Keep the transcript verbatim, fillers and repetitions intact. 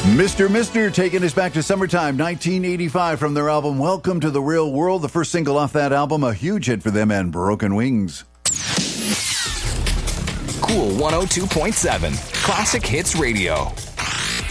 Mister Mister taking us back to summertime, nineteen eighty-five, from their album Welcome to the Real World. The first single off that album, a huge hit for them, and Broken Wings. Cool one oh two point seven, Classic Hits Radio.